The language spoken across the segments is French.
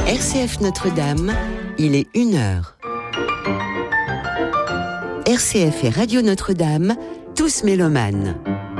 RCF Notre-Dame, il est 1h. RCF et Radio Notre-Dame, tous mélomanes.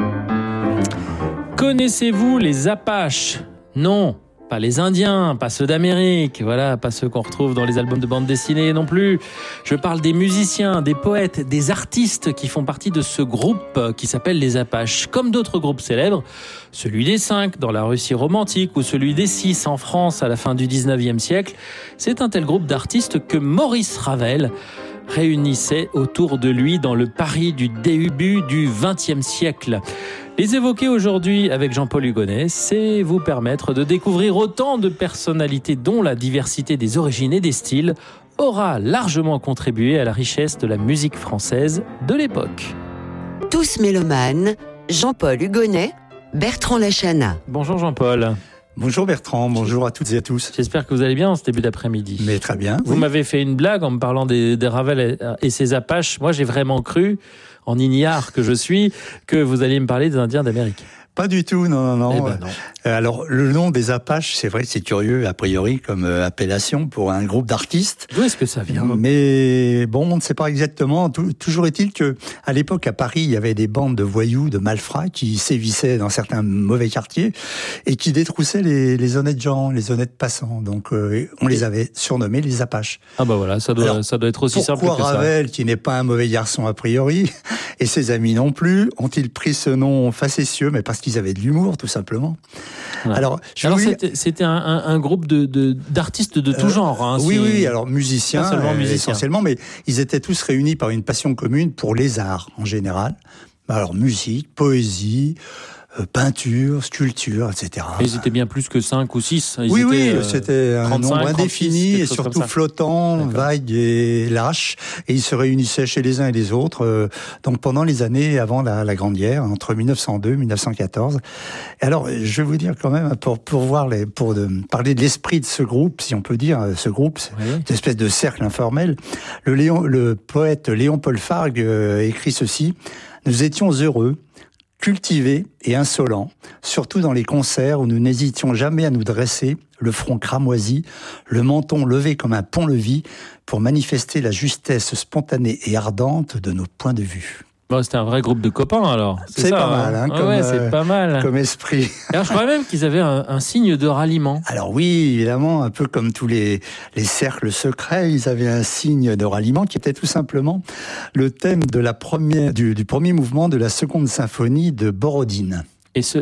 Connaissez-vous les Apaches ? Non, pas les Indiens, pas ceux d'Amérique, voilà, pas ceux qu'on retrouve dans les albums de bande dessinée non plus. Je parle des musiciens, des poètes, des artistes qui font partie de ce groupe qui s'appelle les Apaches. Comme d'autres groupes célèbres, celui des 5 dans la Russie romantique ou celui des 6 en France à la fin du 19e siècle, c'est un tel groupe d'artistes que Maurice Ravel réunissait autour de lui dans le Paris du début du XXe siècle. Les évoquer aujourd'hui avec Jean-Paul Hugonnet, c'est vous permettre de découvrir autant de personnalités dont la diversité des origines et des styles aura largement contribué à la richesse de la musique française de l'époque. Tous mélomanes, Jean-Paul Hugonnet, Bertrand Lachana. Bonjour Jean-Paul. Bonjour Bertrand, bonjour à toutes et à tous. J'espère que vous allez bien en ce début d'après-midi. Mais très bien. Vous m'avez fait une blague en me parlant des Ravel et ses Apaches. Moi, j'ai vraiment cru, en ignare que je suis, que vous alliez me parler des Indiens d'Amérique. Pas du tout, non. Eh ben non. Alors, le nom des Apaches, c'est vrai que c'est curieux, a priori, comme appellation pour un groupe d'artistes. D'où est-ce que ça vient ? Mais bon, on ne sait pas exactement. Toujours est-il que, à l'époque, à Paris, il y avait des bandes de voyous, de malfrats qui sévissaient dans certains mauvais quartiers et qui détroussaient les honnêtes gens, les honnêtes passants. Donc, on les avait surnommés les Apaches. Ah bah voilà, ça doit être aussi simple que ça. Pourquoi Ravel, qui n'est pas un mauvais garçon a priori, et ses amis non plus, ont-ils pris ce nom facétieux, mais parce qu'ils avaient de l'humour, tout simplement. Ouais. Alors c'était un groupe d'artistes de tout genre. Hein, oui, alors musiciens, pas seulement musiciens, essentiellement, mais ils étaient tous réunis par une passion commune pour les arts en général. Alors musique, poésie, peinture, sculpture, etc. Et ils étaient bien plus que 5 ou 6. Oui, c'était un 35, nombre indéfini 36, et surtout flottant, D'accord. vague et lâche. Et ils se réunissaient chez les uns et les autres. Donc pendant les années avant la Grande Guerre, entre 1902 et 1914. Et alors, je vais vous dire quand même, pour parler de l'esprit de ce groupe, si on peut dire, ce groupe, cette espèce de cercle informel, le poète Léon-Paul Fargue écrit ceci: « Nous étions heureux, cultivés et insolents, surtout dans les concerts où nous n'hésitions jamais à nous dresser, le front cramoisi, le menton levé comme un pont-levis, pour manifester la justesse spontanée et ardente de nos points de vue. » Bon, c'était un vrai groupe de copains alors. C'est ça, pas mal, hein, c'est pas mal. Comme esprit. Alors je crois même qu'ils avaient un signe de ralliement. Alors oui, évidemment, un peu comme tous les cercles secrets, ils avaient un signe de ralliement qui était tout simplement le thème de du premier mouvement de la seconde symphonie de Borodine. Et ce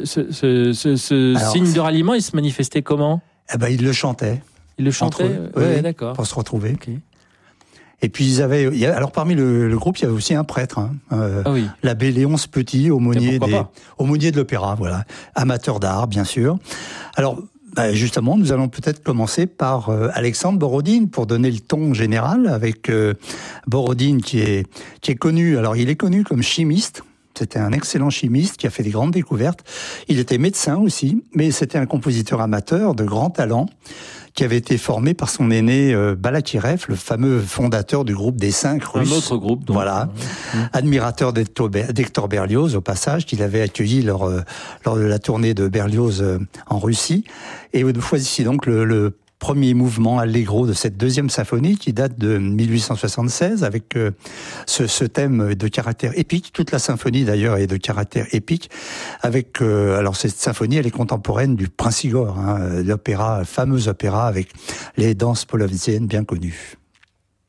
signe de ralliement, il se manifestait comment ? Ils le chantaient. Ils le chantaient ? Oui, d'accord. Pour se retrouver. Okay. Et puis alors parmi le groupe, il y avait aussi un prêtre, l'abbé Léonce Petit, aumônier de l'opéra, voilà, amateur d'art bien sûr. Alors justement, nous allons peut-être commencer par Alexandre Borodine pour donner le ton général avec Borodine qui est connu. Alors il est connu comme chimiste. C'était un excellent chimiste qui a fait des grandes découvertes. Il était médecin aussi, mais c'était un compositeur amateur de grand talent qui avait été formé par son aîné Balakirev, le fameux fondateur du groupe des 5 Russes. Un autre groupe, donc. Voilà. Admirateur d'Hector Berlioz, au passage, qu'il avait accueilli lors de la tournée de Berlioz en Russie. Et voici donc le premier mouvement allegro de cette deuxième symphonie qui date de 1876 avec ce thème de caractère épique. Toute la symphonie d'ailleurs est de caractère épique avec alors cette symphonie elle est contemporaine du Prince Igor, l'opéra, fameux opéra avec les danses polovziennes bien connues.